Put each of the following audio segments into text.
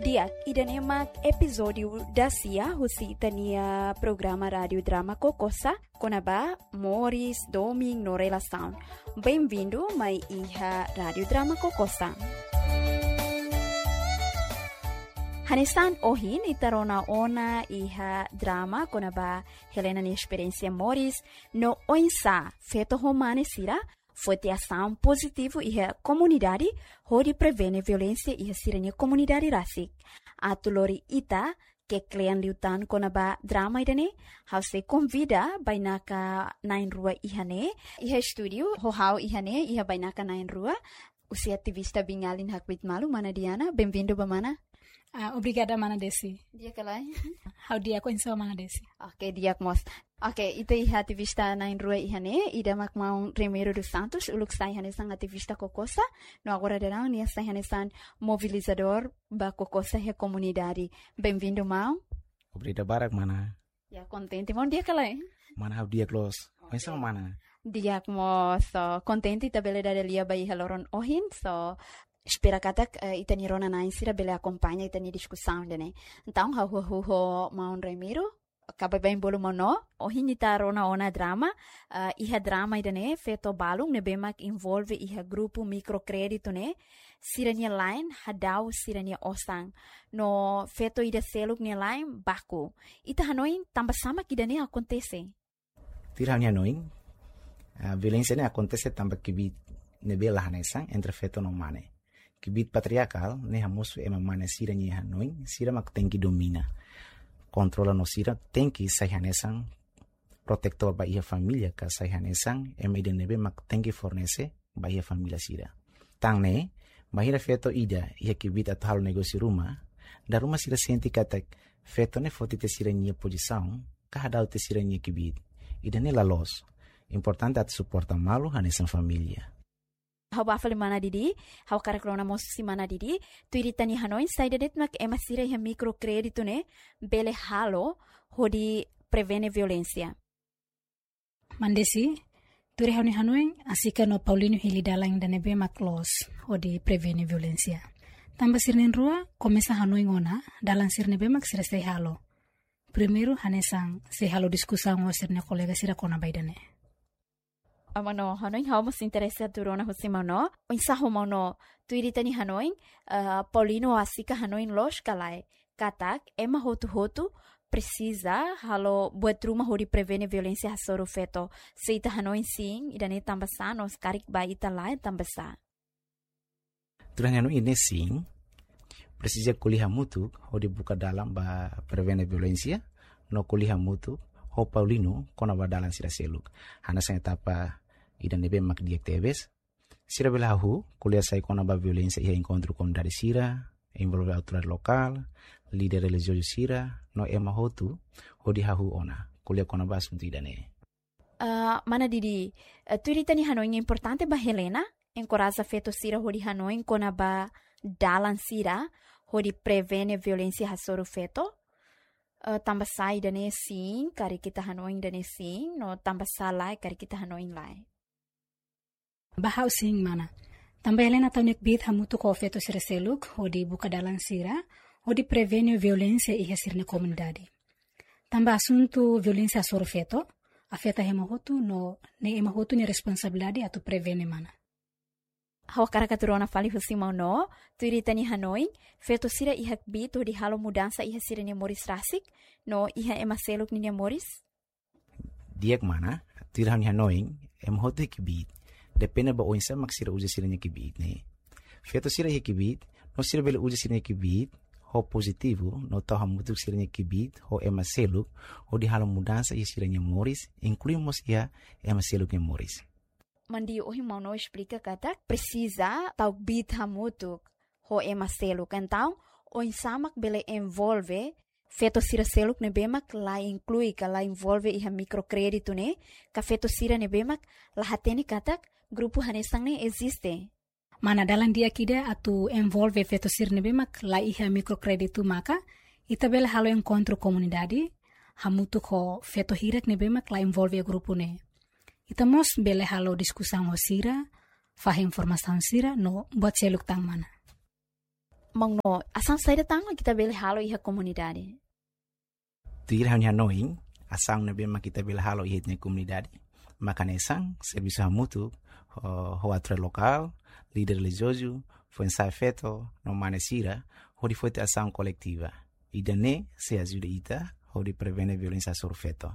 Dia idanemak episódio da Cia husitania programa Rádio Drama Kokosa konaba Morris Doming no relação. Bem-vindo mai iha Rádio Drama Kokosa. Hanesan ohin itarona ona iha drama konaba Helena ni experiência Morris no oinsa feto romane sira foi ação positivo e a comunidade onde prevene violência e a sirene comunidade rasik. A tulori ita que klian liutan konaba drama idane, how se convida bainaka nain rua ihane, iha studio ho ihane iha bainaka nain rua. Usi ativista bingalin hakwit malu mana Diana, bem-vindo bamana. Obrigada mana Desi. Dia kalai. How dia ko insa mana Desi. Okay, dia mos. Okay, ita iha ativista nain rua ihane, ida mak maung Remiro dos Santos, uluk sa ihane sang ativista Kokosa, no agora derang nia sa ihane sang mobilizador ba Kokosa he comunidade. Bem-vindo mau. Obrigado barak mana. Ya contente mon dia kalai. Mana how dia close. Pensa mana. Dia mo so contente tabele da lia bai haloron ohin so espera katak itani rona na insira bele acompanha itani discussão dene. Então ho maun Remiro acaba bem bolo mono ohin ita rona ona drama iha drama idane feto balung ne bemak involve iha grupo microcredito ne sirania line hadau sirania osang no feto ida seluk ne line baku ita hanoin tamba sama kidane acontece. Tiranya noin. A violência ne acontece também que bit nebela hanesan entre feto no mane. Que bit patriarcal ne hamosu ema mane sira ni hanoin sira mak tem que domina. Controla no sira tem que sai hanesan protector ba ia família ka sai hanesan ema ide nebe mak tem que fornece ba ia família sira. Tang ne bahira feto ida ia que bit atal negócio rumah da rumah sira senti kata feto ne foti te sira ni posição ka hadau te sira ni que bit ida ne la los. Importante at suporta malu hanesan família. Hau bafali mana didi, hau karakrona mosu si mana didi, tu iritani hanoin saida det mak ema sira iha microcredito ne bele halo hodi prevene violência. Mandesi, turi hauni hanoin asika no Paulino Hilidalang da nebe mak los hodi prevene violência. Tamba sirnen rua komesa hanoin ona dalang sirne be mak sira sei halo. Primeiro hanesang sei halo diskusang o sirne kolega sira kona baidane. Amano hanoin hau mas interessa turona husimano insaho mano tuiritani hanoin Paulino asika hanoin los kalai katak ema hotu precisa halo buat rumah hori prevene violência hasoro feto seita hanoin sim idane tambasa nos karik ba ita lai tambasa Turanya no ini sim precisa kuliah mutu hori buka dalam ba prevene violência no kuliah mutu ho Paulino kona ba dalam sira seluk hana sa etapa idan nebe mak diactives sira belahu kuliah sai kona ba violência ia encontro com dari sira envolve autoridade local líder religioso sira no ema hotu hodi hahu ona kuliah kona ba assunto idane mana didi tu iritani hanoin importante ba Helena encoraja feto sira hodi hanoin kona ba dalan sira hodi prevene violência hasoro feto tambah sai dane sim kari kita hanoin dane sim no tambah salai kari kita hanoin lai Bahau sing mana. Tamba Helena taunik bit hamutu ko feto sira seluk hodi buka dalang sira hodi prevene violência iha sirne comunidade. Tamba assunto violência soro feto afeta hemahotu no ne emahotu ni responsabilidade atu prevene mana. Hau karakaturona fali husimau no tu iritani hanoin feto sira iha bit hodi halo mudança iha sira ni Morris rasik no iha ema seluk ni Morris. Diak mana tirhan hanoin emahotu kibit depende ba oinsa mak sira uja sira nya kibit ne feto sira nya kibit no sira bele uja sira nya kibit ho positivo no tau hamutu sira nya kibit ho ema seluk ho di halam mudança ia sira nya Morris incluímos ia ema seluk nya Morris mandi ohi mau no explica kata precisa tau bit hamutu ho ema seluk então oinsa mak bele envolve feto sira seluk ne bemak la inclui ka la envolve iha microcredito ne ka feto sira ne bemak la hateni katak grupo hanesang ne existe. Mana dalam dia kida atu envolve feto sira ne bemak la iha microcredito maka ita bela halo encontro comunidade hamutu ko feto hirak ne bemak la envolve grupo ne. Ita mos bela halo diskusang o sira, fah informação sira no buat seluk tang mana. Mang no, asang saída tanga kita bele halo iha komunidade. Tuir hanya noing, asang na bema kita bele halo iha na komunidade. Makanesang, serviço mútuo, roatre local, líder religioso, foi ensaio feito, no manesira, onde foi ação coletiva. E daí se ajuda ita, onde prevene violência sobre feto.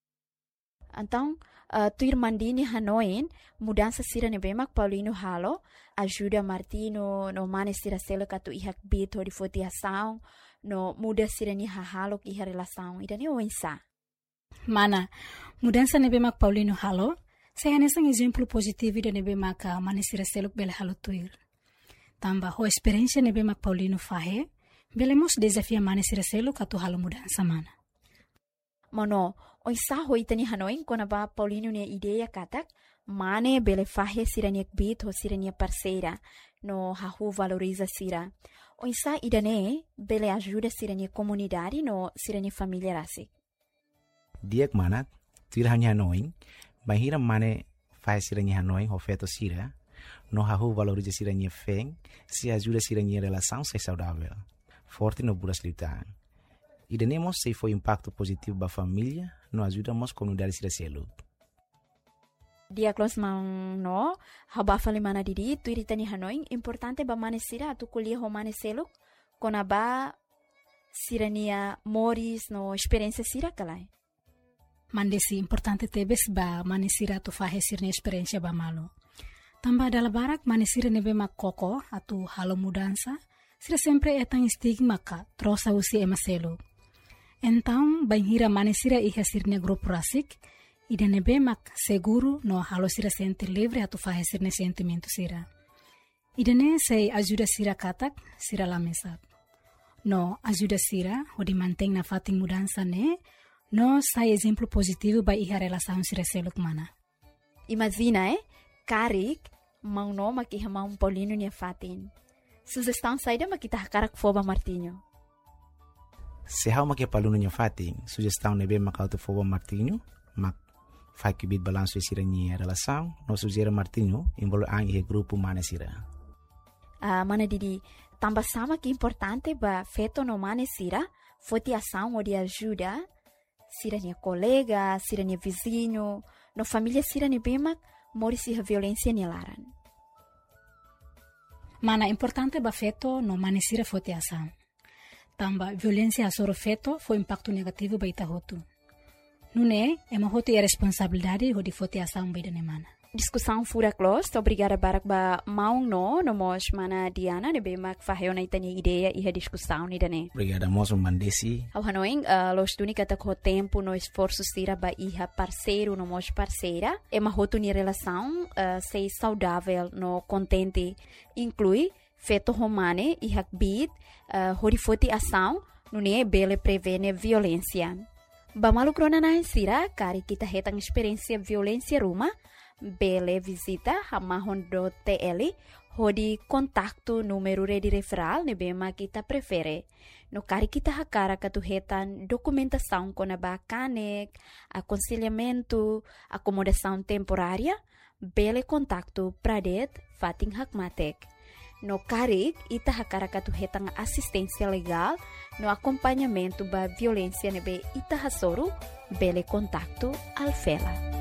Então, tuir mandini hanoin, mudança sira ne bemak Paulino halo, ajuda Martino no manesira selo katu ihak bit onde foi ação, no muda sira ni halo iha relação, e daí o ensa. Mana, mudança ne bemak Paulino halo, saya nesang exemplo positivo de ne bemak manesira selo bele halo tuir. Tamba ho experiência ne bemak Paulino fahe, belemos desafia manesira selo katu halo mudança mana. Mano, o isa hoitani hanoin kona ba Paulino ne ideia katak, mane bele fahe sirania bit ho sirania parceira, no hahu valoriza sira. O isa idane bele ajuda sirania comunidade no sirania família rasik. Diak mana, tuir hanya hanoin, bahira mane fahe sirania hanoin ho feto sira, no hahu valoriza sirania feng, se ajuda sirania relação ser saudável, forte no buras litan. E tenemos se foi impacto positivo para a família, nos ajudamos a comunidade de saúde. Dia close mang no, haba fali mana didi, tu iritani hanoin, importante ba manesira tu kuliah ho maneselo, kona ba sirania moris no experiência sira kalai. Mandesi importante tebes ba manesira tu fahe sirne experiência ba malo. Tamba dalam barak manesira nebe mak koko atu halo mudança, sira sempre etang stigma ka trosa usi emaselo. Então, banhira manesira iha sirne grupo rasik, ida nebe mak seguro no halo sira sente livre atu fahe sirne sentimento sira. Ida ne sei ajuda sira katak, sira lamesat. No ajuda sira, odi manteng na fating mudança ne, no sai exemplo positivo ba iha relação sira seluk mana. Imagina, karik, mang no makiha mang Paulino niya fatin. Sugestão saída makita hakarak foba Martinho. Se hau makia paluno niya fating, sugestão nebe makauto foba Martinho, mak fai kibit balanço e sira niya relação, no sugera Martinho, involo ang ihe grupo manesira. Mana didi, tamba sama que importante ba feto no manesira, foti ação ou de ajuda, sira niya colega, sira niya vizinho, no família sira niya bemak, morisi a violência niya laran. Mana importante ba feto no manesira foti ação. Tamba violência sobre feto foi impacto negativo ba ita hotu. Nune, ema hotu e responsabilidade ho di foti ação ba ida mana. Discussão fura close, obrigada barak ba maung no mos mana Diana ne bemak faheo na itani ideia e a discussão ni dane. Obrigada moço mandesi. Ao hanoing, los tunica tak ho tempo no esforço sira ba iha parceiro no mos parceira, ema hotu ni relação sei saudável no contente, inclui feto romane e hakbit, horifoti ação, nune bele prevene violência. Bamalu krona na sira, kari kita hetang experiência violência ruma, bele visita hamahon do TL, hodi kontaktu número de referral ne bema kita prefere. No kari kita hakara katuhetan documentação com a bacanek, aconselhamento, acomodação temporária, bele kontaktu pradet fating hakmatek. No karik, ita hakara katuhetang assistência legal, no acompanhamento ba violência nebe ita hasoro, bele kontaktu alfela.